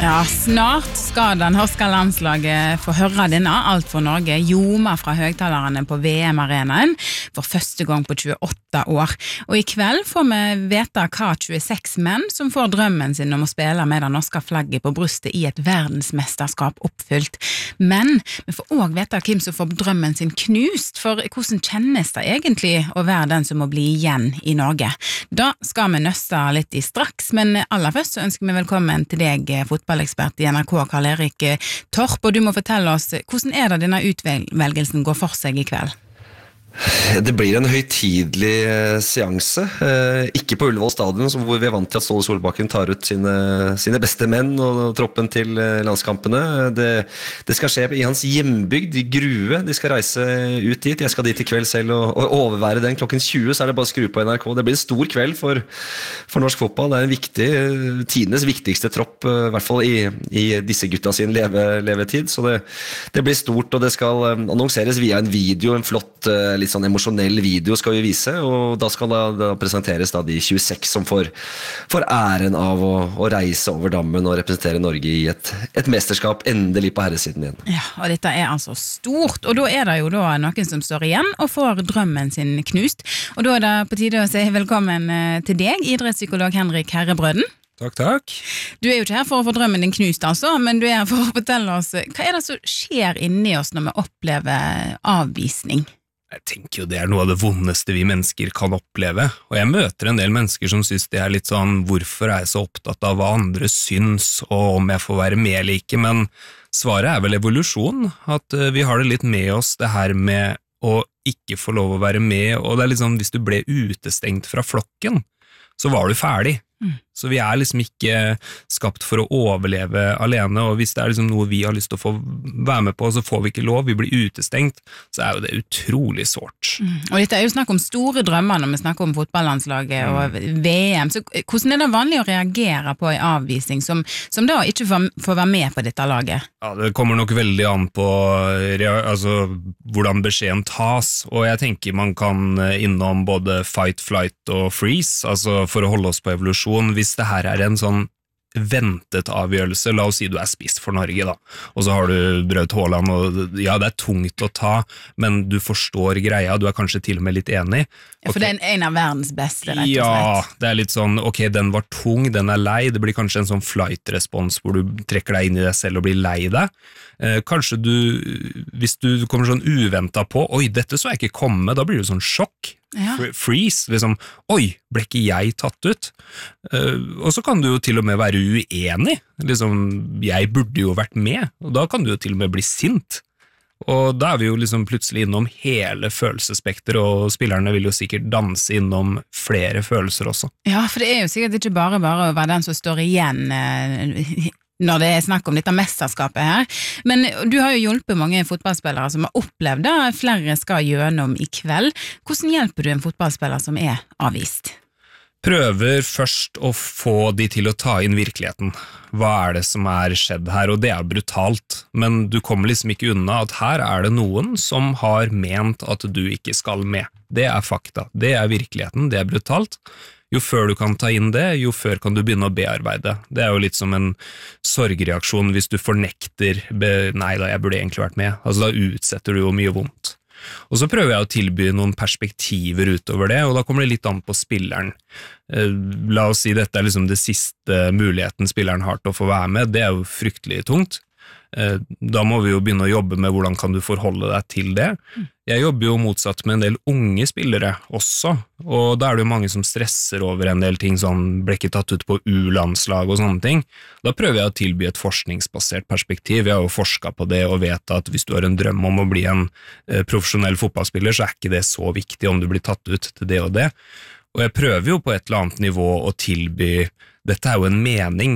Ja, snart skal det norske landslaget få høre denne Alt for Norge ljoma fra høgtalerne på VM-arenaen for første gang på 28 år. Og i kveld får vi vite hva 26 menn som får drømmen sin om å spille med det norske flagget på brystet i et verdensmesterskap oppfylt. Men vi får også vite hvem som får drømmen sin knust, for hvordan kjennes det egentlig å være den som må bli igjen i Norge? Da skal vi nøste litt i straks, men aller først så ønsker vi velkommen til deg, fotballekspert i NRK, Karl-Erik Torp, og du må fortelle oss, hvordan er det denne utvelgelsen går for seg i kveld? Det blir en høytidelig seanse, ikke på Ullevål stadion, hvor vi er vant til at Ståle Solbakken tar ut sine beste menn og troppen til landskampene. Det skal skje i hans hjembygd, i Grue. De skal reise ut dit. Jeg skal dit i kveld selv og overvære den. Klokken 20 så er det bare å skru på NRK. Det blir en stor kveld for norsk fotball. Det er en viktig, tidenes viktigste tropp, i hvert fall i disse gutta sin levetid. Så det blir stort, og det skal annonseres via en video, en flott litt sånn emosjonell video skal vi vise, og da skal da presenteres de 26 som får æren av å reise over dammen og representere Norge i et mesterskap endelig på herresiden igjen. Ja, og dette er altså stort, og da er det jo da noen som står igjen og får drømmen sin knust, og da er det på tide å si velkommen til deg, idrettspsykolog Henrik Herrebrøden. Takk. Du er jo ikke her for å få drømmen din knust altså, men du er her for å fortelle oss, hva er det som skjer inni oss når vi opplever avvisning? Jeg tenker jo det er noe av det vondeste vi mennesker kan oppleve, og jeg møter en del mennesker som synes det er litt sånn, hvorfor er jeg så opptatt av hva andre syns, og om jeg får være med eller ikke, men svaret er vel evolusjon, at vi har det litt med oss, det her med å ikke få lov å være med, og det er litt sånn, hvis du ble utestengt fra flokken, så var du ferdig. Så vi er liksom ikke skapt for å overleve alene, og hvis det er liksom noe vi har lyst til å få være med på, så får vi ikke lov, vi blir utestengt, så er jo det utrolig sårt. Og dette er jo snakk om store drømmer når vi snakker om fotballandslaget og VM, så hvordan er det vanlig å reagere på en avvisning som da ikke får være med på dette laget? Ja, det kommer nok veldig an på hvordan beskjeden tas, og jeg tenker man kan innom både fight, flight og freeze, altså for å holde oss på evolusjon. Hvis det her er en sånn ventet avgjørelse, la oss si du er spiss for Norge da, og så har du Braut Haaland, og ja, det er tungt å ta, men du forstår greia, du er kanskje til og med litt enig. Ja, for det er en av verdens beste, rett og slett. Ja, det er litt sånn, ok, den var tung, den er lei, det blir kanskje en sånn flight-respons hvor du trekker deg inn i deg selv og blir lei deg. Kanskje hvis du kommer sånn uventet på, oi, dette så jeg ikke komme, da blir det sånn sjokk. Ja. Freeze, liksom, oi, ble ikke jeg tatt ut? Og så kan du jo til og med være uenig, liksom, jeg burde jo vært med, og da kan du jo til og med bli sint. Og da er vi jo liksom plutselig innom hele følelsesspekter, og spillerne vil jo sikkert danse innom flere følelser også. Ja, for det er jo sikkert ikke bare å være den som står igjen når det er snakk om dette mesterskapet her, men du har jo hjulpet mange fotballspillere som har opplevd det, flere skal gjennom i kveld. Hvordan hjelper du en fotballspiller som er avvist? Prøver først å få de til å ta inn virkeligheten. Hva er det som er skjedd her? Og det er brutalt, men du kommer liksom ikke unna at her er det noen som har ment at du ikke skal med. Det er fakta, det er virkeligheten, det er brutalt. Jo før du kan ta inn det, jo før kan du begynne å bearbeide. Det er jo litt som en sorgreaksjon hvis du fornekter, nei da, jeg burde egentlig vært med. Altså da utsetter du jo mye vondt. Og så prøver jeg å tilby noen perspektiver utover det, og da kommer det litt an på spilleren. La oss si dette er liksom det siste muligheten spilleren har til å få være med, det er jo fryktelig tungt. Da må vi jo begynne å jobbe med hvordan kan du forholde deg til det. Jeg jobber jo motsatt med en del unge spillere også, og da er det jo mange som stresser over en del ting, sånn ble ikke tatt ut på U-landslag og sånne ting. Da prøver jeg å tilby et forskningsbasert perspektiv. Jeg har jo forsket på det og vet at hvis du har en drøm om å bli en profesjonell fotballspiller, så er ikke det så viktig om du blir tatt ut til det og det. Og jeg prøver jo på et eller annet nivå å tilby, dette er jo en mening,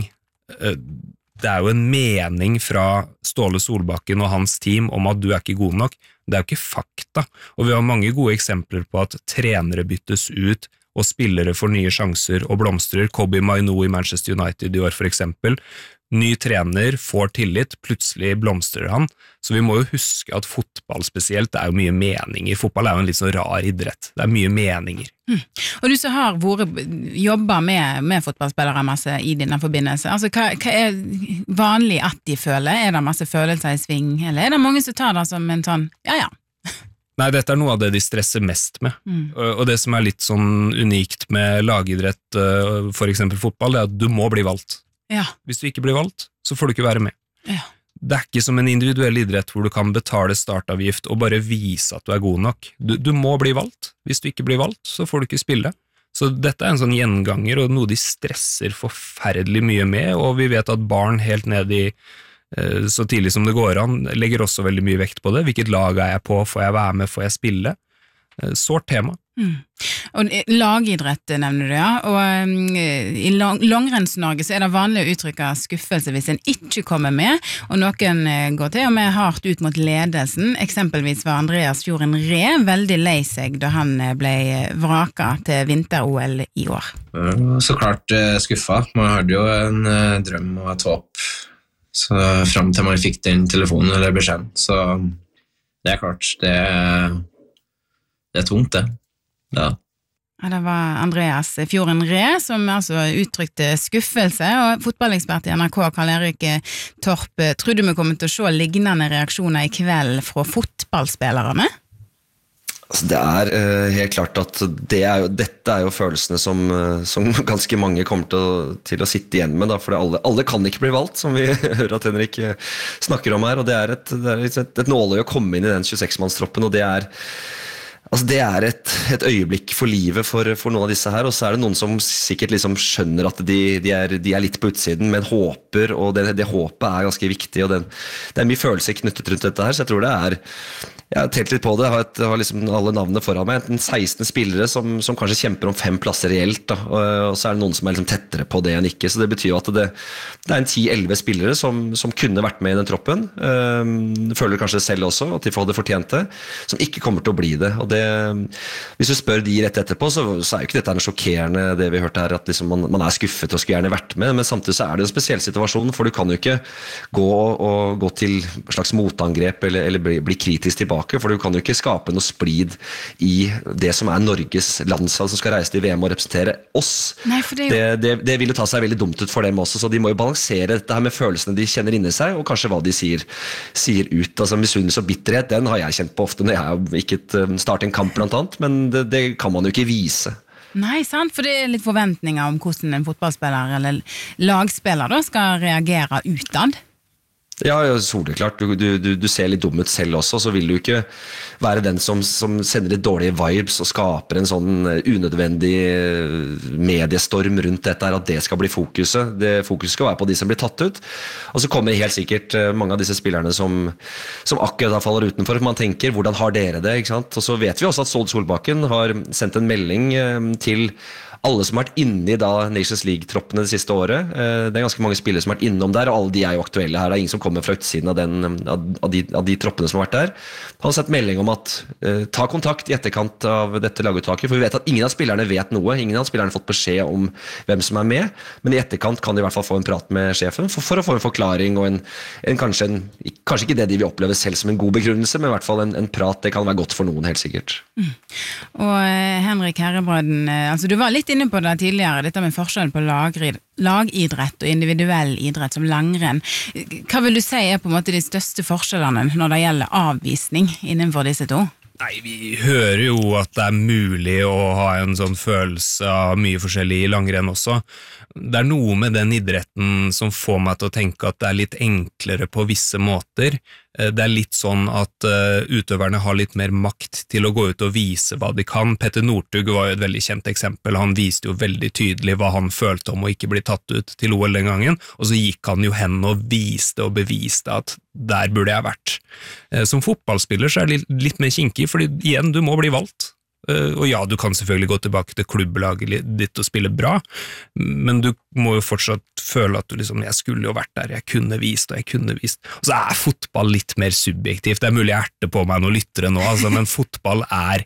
det er jo en mening fra Ståle Solbakken og hans team om at du er ikke god nok. Det er jo ikke fakta, og vi har mange gode eksempler på at trenere byttes ut og spillere får nye sjanser og blomstrer. Kobbie Mainoo I Manchester United I år for eksempel. Ny trener, får tillit, plutselig blomstrer han. Så vi må jo huske at fotball spesielt, det jo mye meninger. Fotball jo en litt sånn rar idrett. Det mye meninger. Og du som har jobber med fotballspillere masse I denne forbindelse, altså hva vanlig at de føler? Det masse følelser I sving, eller det mange som tar det som en sånn, ja. Nei, dette noe av det de stresser mest med. Og det som litt sånn unikt med lagidrett, for eksempel fotball, det at du må bli valgt. Ja. Hvis du ikke blir valgt, så får du ikke være med. Ja. Det ikke som en individuell idrett hvor du kan betale startavgift og bare vise at du god nok. Du må bli valgt. Hvis du ikke blir valgt, så får du ikke spille. Så dette en sånn gjenganger, og noe de stresser forferdelig mye med, og vi vet at barn helt ned I så tidlig som det går an, legger også veldig mye vekt på det. Hvilket lag jeg på? Får jeg være med? Får jeg spille? Sårt tema. Og lagidrett nevner du, ja, og I langrenns-Norge så det vanlig å uttrykke skuffelse hvis en ikke kommer med, og noen går til og med hardt ut mot ledelsen. Eksempelvis var Andreas Fjorden Ree veldig lei seg da han ble vraket til vinter-OL I år. Så klart skuffa. Man hadde jo en drøm og et håp, så frem til man fikk den telefonen eller beskjeden, så det klart, det tungt det. Ja. Ja, det var Andreas Fjorden Ree som altså uttrykte skuffelse, og fotballekspert I NRK Karl-Erik Torp, trodde vi kommer til å se lignende reaksjoner I kveld fra fotballspillerne? Altså det helt klart at dette jo følelsene som ganske mange kommer til å sitte igjen med, da, for alle kan ikke bli valgt, som vi hører at Henrik snakker om her, og det et nåløye å komme inn I den 26-mannstroppen, og det Altså det et øyeblikk for livet for noen av disse her, og så det noen som sikkert liksom skjønner at de litt på utsiden, men håper, og det håpet ganske viktig, og det mye følelser knyttet rundt dette her, så jeg tror det jeg har telt litt på det, jeg har liksom alle navnene foran meg, enten 16 spillere som kanskje kjemper om 5 plasser reelt, da, og så det noen som liksom tettere på det enn ikke, så det betyr jo at det en 10-11 spillere som kunne vært med I den troppen, føler kanskje selv også at de hadde fortjent det, som ikke kommer til å bli det, og hvis du spør de rett etterpå, så jo ikke dette noe sjokkerende det vi hørte her, at liksom man skuffet og skulle gjerne vært med, men samtidig så det en spesiell situasjon, for du kan jo ikke gå til slags motangrep eller bli kritisk tilbake, for du kan jo ikke skape noe splid I det som Norges landslag som skal reise til VM og representere oss. Nei, det vil jo ta seg veldig dumt ut for dem også, så de må jo balansere dette her med følelsene de kjenner inni seg, og kanskje hva de sier ut. Altså misunnelse og bitterhet, den har jeg kjent på ofte når jeg ikke starter en kamp blant annet, men det kan man jo ikke vise. Nei, sant, for det litt forventninger om hvordan en fotballspiller eller lagspiller da skal reagere utad. Ja, soleklart. Du ser litt dum ut selv også, så vil du ikke være den som sender litt dårlige vibes og skaper en sånn unødvendig mediestorm rundt dette her, at det skal bli fokuset. Fokuset skal være på de som blir tatt ut, og så kommer helt sikkert mange av disse spillerne som akkurat faller utenfor. Man tenker, hvordan har dere det, ikke sant? Og så vet vi også at Ståle Solbakken har sendt en melding til alle som har vært inne I Nations League-troppene det siste året. Det ganske mange spillere som har vært innom der, og alle de jo aktuelle her. Det ingen som kommer fra utsiden av de troppene som har vært der. Han har sett melding om at ta kontakt I etterkant av dette laguttaket, for vi vet at ingen av spillerne vet noe. Ingen av spillerne har fått beskjed om hvem som med, men I etterkant kan de I hvert fall få en prat med sjefen for å få en forklaring, og kanskje ikke det de vil oppleve selv som en god begrunnelse, men I hvert fall en prat, det kan være godt for noen, helt sikkert. Og Henrik Herrebrøden, altså du var litt inne på det tidligere, dette med forskjellen på lagidrett og individuell idrett som langrenn. Hva vil du si på en måte de største forskjellene når det gjelder avvisning innenfor disse to? Nei, vi hører jo at det mulig å ha en sånn følelse av mye forskjellig I langrenn også. Det noe med den idretten som får meg til å tenke at det litt enklere på visse måter. Det litt sånn at utøverne har litt mer makt til å gå ut og vise hva de kan. Petter Northug var jo et veldig kjent eksempel. Han viste jo veldig tydelig hva han følte om å ikke bli tatt ut til OL den gangen, og så gikk han jo hen og viste og beviste at der burde jeg vært. Som fotballspiller så det litt mer kinkig, fordi igjen, du må bli valgt. Og ja, du kan selvfølgelig gå tilbake til klubblaget ditt og spille bra, men du må jo fortsatt føle at du liksom, jeg skulle jo vært der, jeg kunne vist. Og så fotball litt mer subjektivt. Det mulig jeg erter på meg noen lyttere nå, altså, men fotball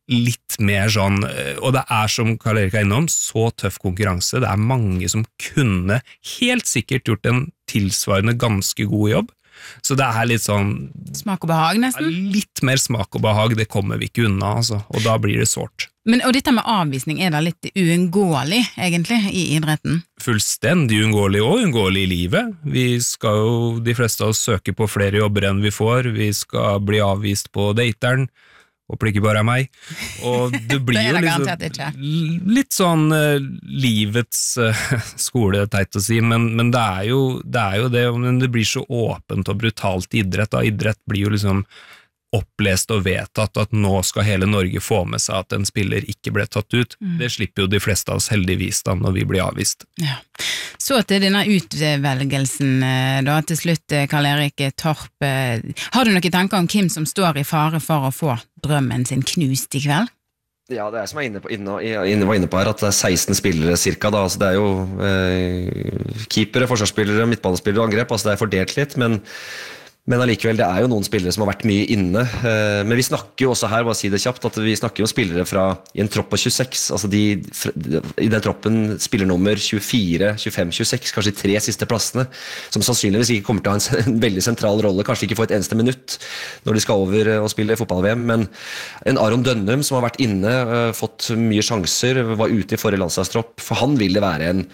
litt mer sånn, og det som Karl Erik innom, så tøff konkurranse, det mange som kunne helt sikkert gjort en tilsvarende ganske god jobb, så det litt sånn smak og behag nesten? Litt mer smak og behag, det kommer vi ikke unna, altså, og da blir det sårt. Og dette med avvisning, det litt uunngåelig egentlig i idretten? Fullstendig uunngåelig og uunngåelig i livet. Vi skal jo, de fleste av oss søke på flere jobber enn vi får, vi skal bli avvist på dateren, håper det ikke bare meg, og det blir det jo liksom litt sånn livets skole, teit å si, men det jo det, men det blir så åpent og brutalt idrett, da. Idrett blir jo liksom opplest og vedtatt at nå skal hele Norge få med seg at en spiller ikke ble tatt ut. Det slipper jo de fleste av oss heldigvis da når vi blir avvist. Ja. Så til denne utvelgelsen da, til slutt, Karl Erik Torp. Har du noen tanker om hvem som står i fare for å få drømmen sin knust i kveld? Ja, det som jeg var inne på her, at det 16 spillere cirka da, altså det jo keepere, forsvarsspillere, midtbanespillere og angrep, altså det fordelt litt, men allikevel, det jo noen spillere som har vært mye inne, men vi snakker jo også her, bare si det kjapt, at vi snakker jo om spillere i en tropp på 26, altså i den troppen spiller nummer 24, 25, 26, kanskje de 3 siste plassene, som sannsynligvis ikke kommer til å ha en veldig sentral rolle, kanskje ikke få et eneste minutt når de skal over og spille fotball-VM, men en Aron Dønnum som har vært inne, fått mye sjanser, var ute i forrige landslagstropp, for han vil det være en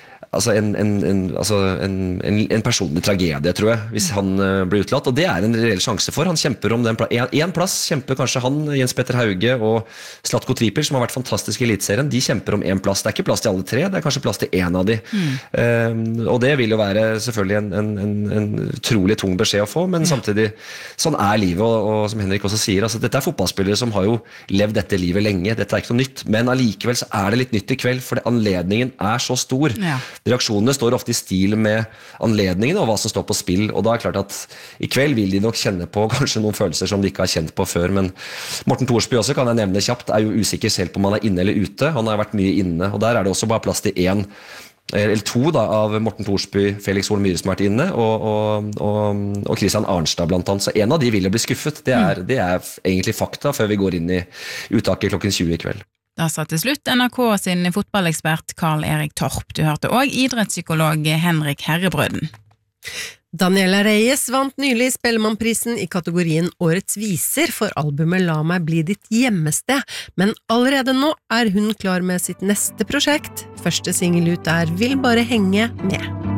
personlig tragedie, tror jeg, hvis han blir utelatt, og det en reell sjanse for. Han kjemper om den en plass, kjemper kanskje han, Jens Petter Hauge og Zlatko Tripic, som har vært fantastisk i elitserien, de kjemper om en plass. Det ikke plass til alle 3, det kanskje plass til en av de. Og det vil jo være selvfølgelig en utrolig tung beskjed å få, men samtidig, sånn livet, og som Henrik også sier, altså, dette fotballspillere som har jo levd dette livet lenge, dette ikke noe nytt, men allikevel så det litt nytt i kveld, for anledningen så stor. Ja. Reaksjonene står ofte i stil med anledningen og hva som står på spill, og da det klart at i kveld vil de nok kjenne på kanskje noen følelser som de ikke har kjent på før, men Morten Thorsby også, kan jeg nevne kjapt, jo usikker selv på om han inne eller ute. Han har vært mye inne, og der det også bare plass til 1 eller 2 da, av Morten Thorsby, Felix Horn Myhre som har vært inne, og Christian Arnstad blant annet, så en av de vil jo bli skuffet. Det egentlig fakta før vi går inn i uttaket klokken 20 i kveld. Da sa til slutt NRK sin fotballekspert Karl Erik Torp. Du hørte også idrettspsykolog Henrik Herrebrøden. Daniela Reyes vant nylig Spellemannprisen i kategorien Årets viser for albumet La meg bli ditt hjemmested, men allerede nå hun klar med sitt neste prosjekt. Første single ut Vil bare henge med.